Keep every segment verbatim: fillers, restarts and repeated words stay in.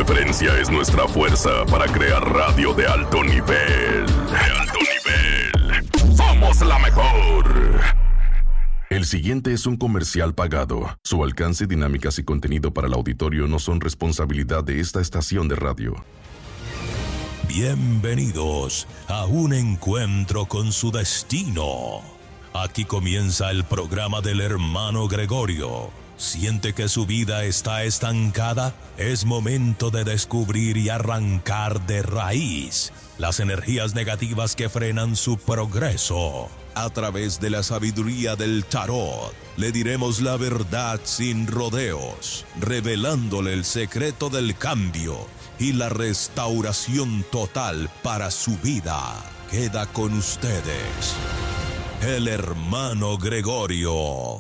diferencia es nuestra fuerza para crear radio de alto nivel. De alto nivel. ¡Somos la mejor! El siguiente es un comercial pagado. Su alcance, dinámicas y contenido para el auditorio no son responsabilidad de esta estación de radio. Bienvenidos a un encuentro con su destino. Aquí comienza el programa del hermano Gregorio. ¿Siente que su vida está estancada? Es momento de descubrir y arrancar de raíz las energías negativas que frenan su progreso. A través de la sabiduría del tarot, le diremos la verdad sin rodeos, revelándole el secreto del cambio y la restauración total para su vida. Queda con ustedes el hermano Gregorio.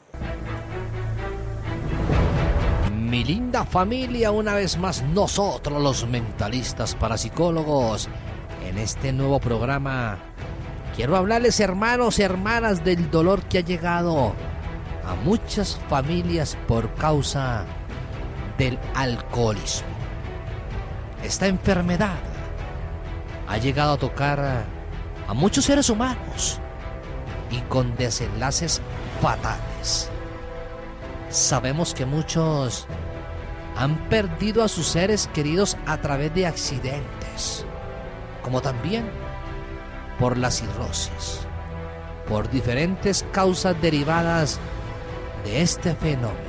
Mi linda familia, una vez más nosotros los mentalistas parapsicólogos, en este nuevo programa quiero hablarles, hermanos y hermanas, del dolor que ha llegado a muchas familias por causa del alcoholismo. Esta enfermedad ha llegado a tocar a muchos seres humanos y con desenlaces fatales. Sabemos que muchos han perdido a sus seres queridos a través de accidentes, como también por la cirrosis, por diferentes causas derivadas de este fenómeno.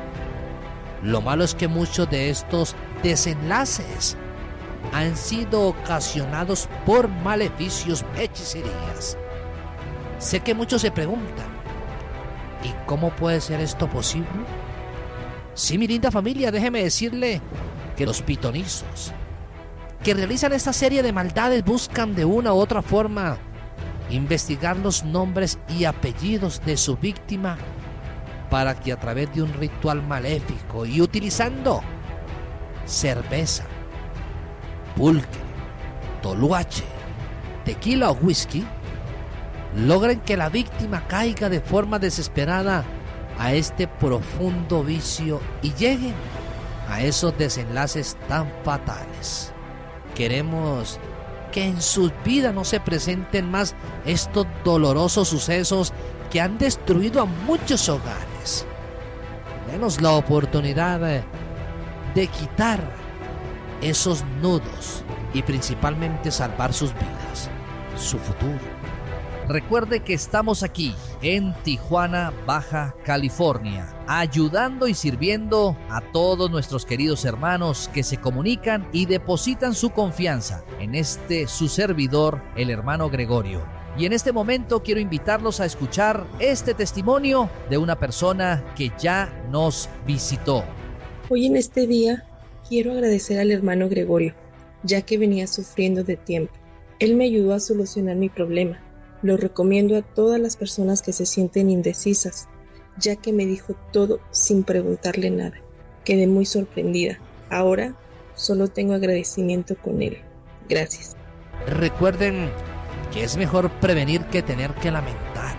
Lo malo es que muchos de estos desenlaces han sido ocasionados por maleficios, hechicerías. Sé que muchos se preguntan, ¿y cómo puede ser esto posible? Sí, mi linda familia, déjeme decirle que los pitonizos que realizan esta serie de maldades buscan de una u otra forma investigar los nombres y apellidos de su víctima para que a través de un ritual maléfico y utilizando cerveza, pulque, toluache, tequila o whisky, logren que la víctima caiga de forma desesperada a este profundo vicio y lleguen a esos desenlaces tan fatales. Queremos que en sus vidas no se presenten más estos dolorosos sucesos que han destruido a muchos hogares. Denos la oportunidad de quitar esos nudos y principalmente salvar sus vidas, su futuro. Recuerde que estamos aquí en Tijuana, Baja California, ayudando y sirviendo a todos nuestros queridos hermanos que se comunican y depositan su confianza en este su servidor, el hermano Gregorio. Y en este momento quiero invitarlos a escuchar este testimonio de una persona que ya nos visitó. Hoy en este día quiero agradecer al hermano Gregorio, ya que venía sufriendo de tiempo. Él me ayudó a solucionar mi problema. Lo recomiendo a todas las personas que se sienten indecisas, ya que me dijo todo sin preguntarle nada. Quedé muy sorprendida. Ahora solo tengo agradecimiento con él. Gracias. Recuerden que es mejor prevenir que tener que lamentar.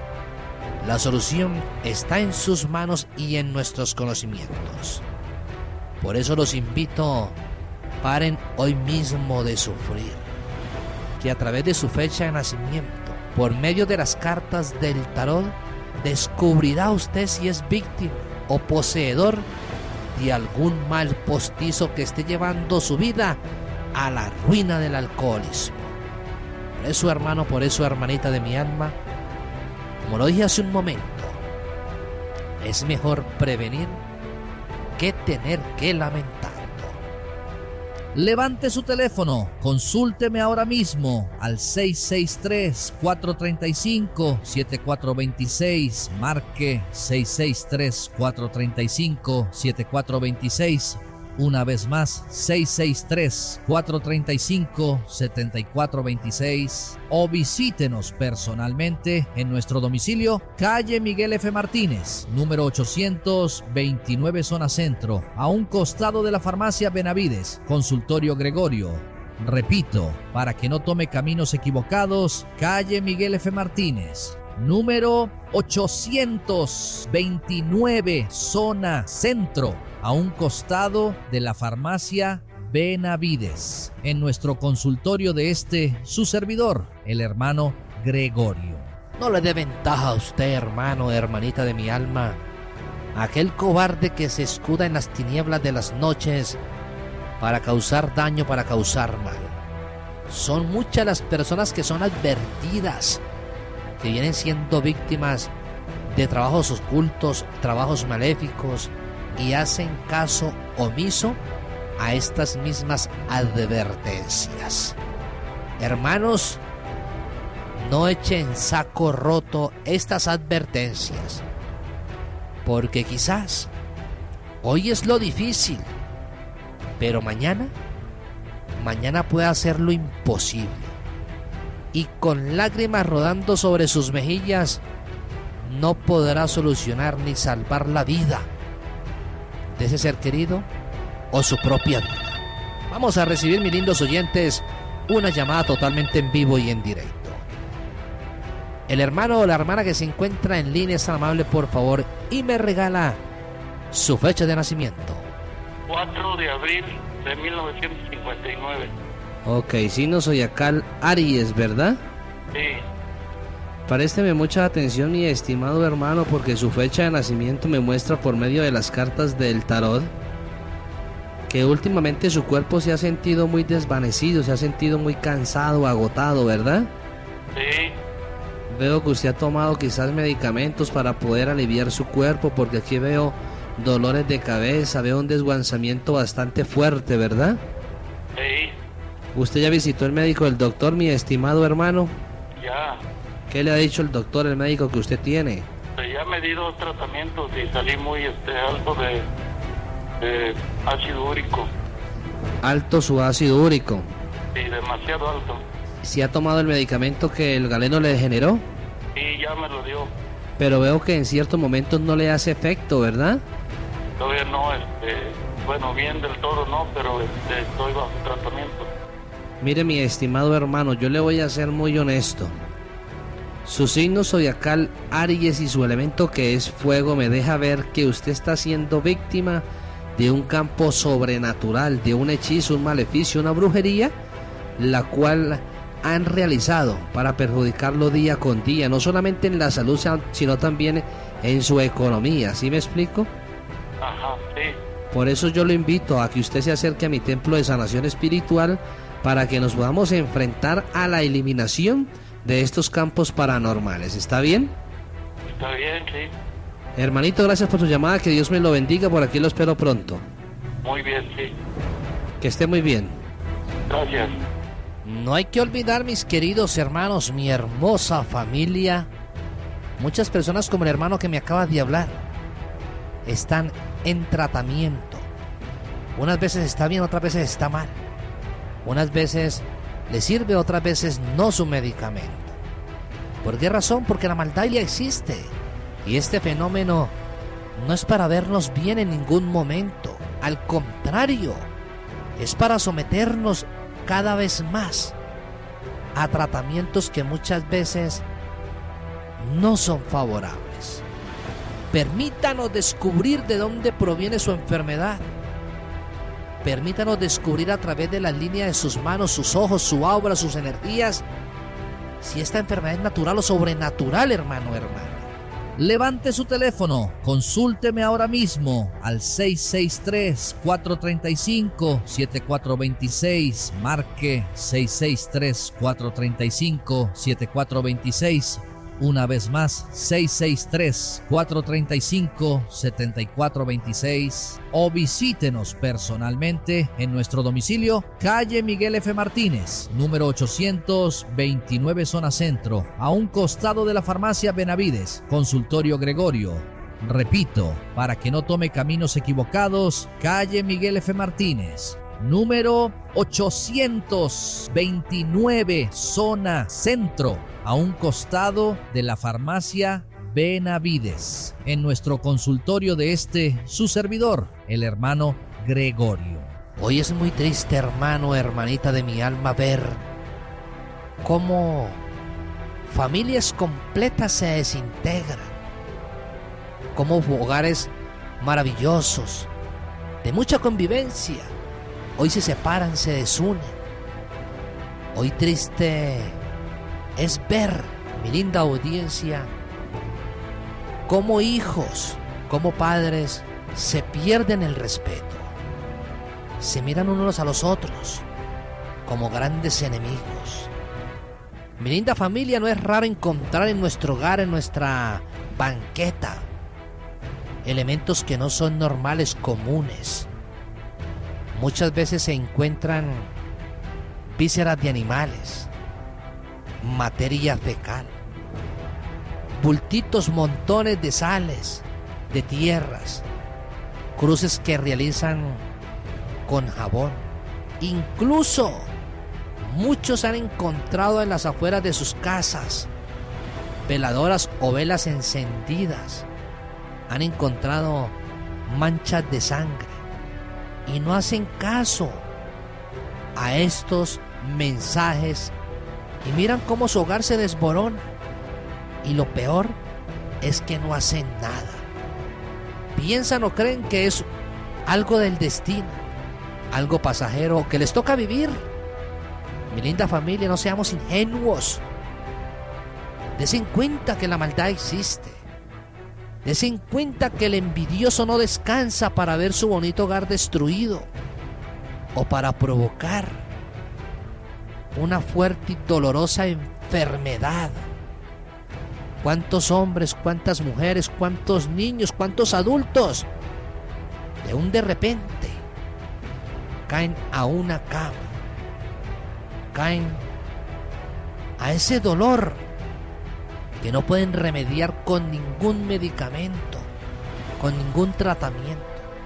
La solución está en sus manos y en nuestros conocimientos. Por eso los invito, paren hoy mismo de sufrir, que a través de su fecha de nacimiento, por medio de las cartas del tarot, descubrirá usted si es víctima o poseedor de algún mal postizo que esté llevando su vida a la ruina del alcoholismo. Por eso, hermano, por eso, hermanita de mi alma, como lo dije hace un momento, es mejor prevenir que tener que lamentar. Levante su teléfono, consúlteme ahora mismo al seis seis tres, cuatro tres cinco, siete cuatro dos seis, marque seis seis tres, cuatro tres cinco, siete cuatro dos seis, una vez más seis seis tres, cuatro tres cinco, siete cuatro dos seis, o visítenos personalmente en nuestro domicilio, calle Miguel F. Martínez, número ochocientos veintinueve, zona centro, a un costado de la farmacia Benavides, consultorio Gregorio. Repito, para que no tome caminos equivocados, calle Miguel F. Martínez, número ochocientos veintinueve, zona centro, a un costado de la farmacia Benavides, en nuestro consultorio de este, su servidor, el hermano Gregorio. No le dé ventaja a usted, hermano, hermanita de mi alma, aquel cobarde que se escuda en las tinieblas de las noches para causar daño, para causar mal. Son muchas las personas que son advertidas, que vienen siendo víctimas de trabajos ocultos, trabajos maléficos, y hacen caso omiso a estas mismas advertencias. Hermanos, no echen saco roto estas advertencias, porque quizás hoy es lo difícil, pero mañana, mañana puede hacer lo imposible. Y con lágrimas rodando sobre sus mejillas, no podrá solucionar ni salvar la vida de ese ser querido o su propia vida. Vamos a recibir, mis lindos oyentes, una llamada totalmente en vivo y en directo. El hermano o la hermana que se encuentra en línea es tan amable, por favor, y me regala su fecha de nacimiento. cuatro de abril de mil novecientos cincuenta y nueve. Ok, signo zodiacal Aries, ¿verdad? Sí. Présteme mucha atención, mi estimado hermano, porque su fecha de nacimiento me muestra por medio de las cartas del tarot que últimamente su cuerpo se ha sentido muy desvanecido, se ha sentido muy cansado, agotado, ¿verdad? Sí. Veo que usted ha tomado quizás medicamentos para poder aliviar su cuerpo, porque aquí veo dolores de cabeza, veo un desguanzamiento bastante fuerte, ¿verdad? Sí. ¿Usted ya visitó el médico del doctor, mi estimado hermano? Ya. ¿Qué le ha dicho el doctor, el médico que usted tiene? Ya me di dos tratamientos y salí muy este, alto de, de ácido úrico. Alto su ácido úrico. Sí, demasiado alto. ¿Sí ha tomado el medicamento que el galeno le generó? Sí, ya me lo dio. Pero veo que en ciertos momentos no le hace efecto, ¿verdad? Todavía no, este, bueno, bien del todo no, pero este, estoy bajo tratamiento. Mire, mi estimado hermano, yo le voy a ser muy honesto. Su signo zodiacal Aries y su elemento, que es fuego, me deja ver que usted está siendo víctima de un campo sobrenatural, de un hechizo, un maleficio, una brujería, la cual han realizado para perjudicarlo día con día, no solamente en la salud, sino también en su economía. ¿Sí me explico? Ajá, sí. Por eso yo lo invito a que usted se acerque a mi templo de sanación espiritual para que nos podamos enfrentar a la eliminación de estos campos paranormales. ¿Está bien? Está bien, sí. Hermanito, gracias por su llamada, que Dios me lo bendiga, por aquí lo espero pronto. Muy bien, sí. Que esté muy bien. Gracias. No hay que olvidar, mis queridos hermanos, mi hermosa familia, muchas personas como el hermano que me acaba de hablar están en tratamiento. Unas veces está bien, otras veces está mal. Unas veces le sirve, otras veces no su medicamento. ¿Por qué razón? Porque la maldad ya existe. Y este fenómeno no es para vernos bien en ningún momento. Al contrario, es para someternos cada vez más a tratamientos que muchas veces no son favorables. Permítanos descubrir de dónde proviene su enfermedad. Permítanos descubrir a través de las líneas de sus manos, sus ojos, su aura, sus energías, si esta enfermedad es natural o sobrenatural, hermano, hermana. Levante su teléfono, consúlteme ahora mismo al seis seis tres, cuatro tres cinco, siete cuatro dos seis, marque seis seis tres, cuatro tres cinco, siete cuatro dos seis. Una vez más, seis seis tres, cuatro tres cinco, siete cuatro dos seis, o visítenos personalmente en nuestro domicilio, calle Miguel F. Martínez, número ochocientos veintinueve, zona centro, a un costado de la farmacia Benavides, consultorio Gregorio. Repito, para que no tome caminos equivocados, calle Miguel F. Martínez, número ochocientos veintinueve, zona centro, a un costado de la farmacia Benavides, en nuestro consultorio de este, su servidor, el hermano Gregorio. Hoy es muy triste, hermano, hermanita de mi alma, ver cómo familias completas se desintegran, como hogares maravillosos, de mucha convivencia, hoy se separan, se desunen. Hoy triste es ver, mi linda audiencia, cómo hijos, cómo padres se pierden el respeto, se miran unos a los otros como grandes enemigos. Mi linda familia, no es raro encontrar en nuestro hogar, en nuestra banqueta, elementos que no son normales, comunes. Muchas veces se encuentran vísceras de animales, materia fecal, bultitos, montones de sales, de tierras, cruces que realizan con jabón. Incluso muchos han encontrado en las afueras de sus casas veladoras o velas encendidas. Han encontrado manchas de sangre y no hacen caso a estos mensajes y miran cómo su hogar se desborona. Y lo peor es que no hacen nada. Piensan o creen que es algo del destino, algo pasajero que les toca vivir. Mi linda familia, no seamos ingenuos. Desen cuenta que la maldad existe. Desen cuenta que el envidioso no descansa para ver su bonito hogar destruido o para provocar una fuerte y dolorosa enfermedad. ¿Cuántos hombres, cuántas mujeres, cuántos niños, cuántos adultos de un de repente caen a una cama, caen a ese dolor que no pueden remediar con ningún medicamento, con ningún tratamiento?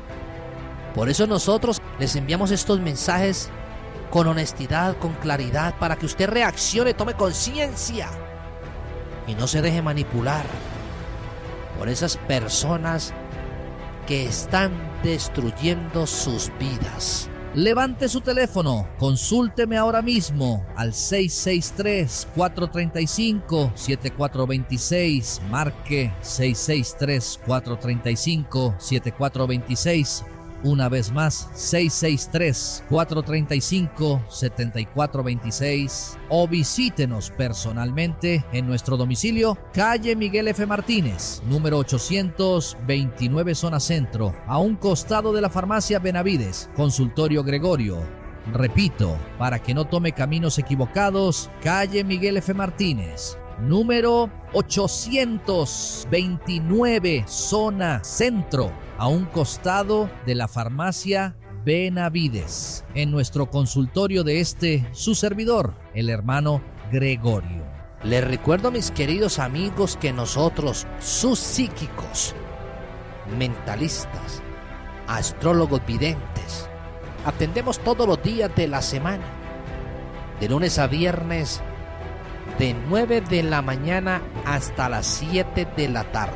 Por eso nosotros les enviamos estos mensajes con honestidad, con claridad, para que usted reaccione, tome conciencia y no se deje manipular por esas personas que están destruyendo sus vidas. Levante su teléfono, consúlteme ahora mismo al seis seis tres, cuatro tres cinco, siete cuatro dos seis, marque seis seis tres, cuatro tres cinco, siete cuatro dos seis. Una vez más, seis seis tres, cuatro tres cinco, siete cuatro dos seis, o visítenos personalmente en nuestro domicilio, calle Miguel F. Martínez, número ochocientos veintinueve, zona centro, a un costado de la farmacia Benavides, consultorio Gregorio. Repito, para que no tome caminos equivocados, calle Miguel F. Martínez, número ochocientos veintinueve, zona centro, a un costado de la farmacia Benavides, en nuestro consultorio de este, su servidor, el hermano Gregorio. Les recuerdo, mis queridos amigos, que nosotros, sus psíquicos, mentalistas, astrólogos videntes, atendemos todos los días de la semana, de lunes a viernes, de nueve de la mañana hasta las siete de la tarde.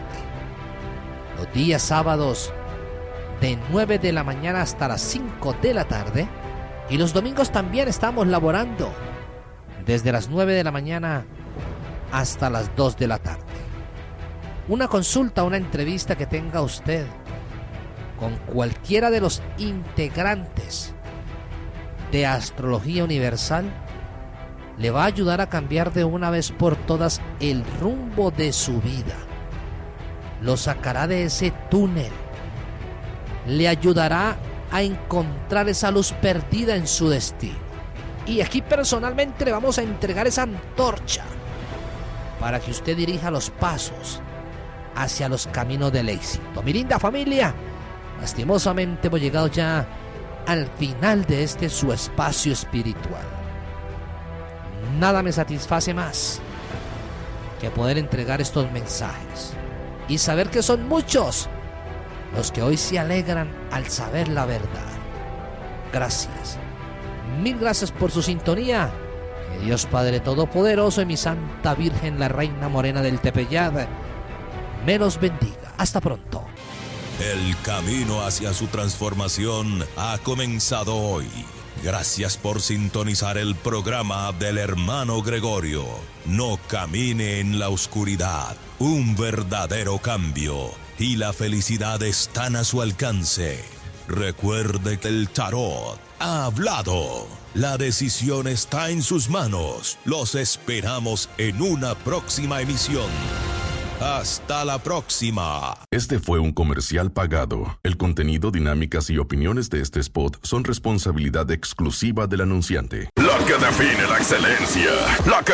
Los días sábados de nueve de la mañana hasta las cinco de la tarde. Y los domingos también estamos laborando desde las nueve de la mañana hasta las dos de la tarde. Una consulta, una entrevista que tenga usted con cualquiera de los integrantes de Astrología Universal le va a ayudar a cambiar de una vez por todas el rumbo de su vida. Lo sacará de ese túnel, le ayudará a encontrar esa luz perdida en su destino. Y aquí personalmente le vamos a entregar esa antorcha para que usted dirija los pasos hacia los caminos del éxito. Mi linda familia, lastimosamente hemos llegado ya al final de este su espacio espiritual. Nada me satisface más que poder entregar estos mensajes y saber que son muchos los que hoy se alegran al saber la verdad. Gracias, mil gracias por su sintonía. Que Dios Padre Todopoderoso y mi Santa Virgen, la Reina Morena del Tepeyad, me los bendiga. Hasta pronto. El camino hacia su transformación ha comenzado hoy. Gracias por sintonizar el programa del hermano Gregorio. No camine en la oscuridad. Un verdadero cambio y la felicidad están a su alcance. Recuerde que el tarot ha hablado. La decisión está en sus manos. Los esperamos en una próxima emisión. Hasta la próxima. Este fue un comercial pagado. El contenido, dinámicas y opiniones de este spot son responsabilidad exclusiva del anunciante. La que define la excelencia. La que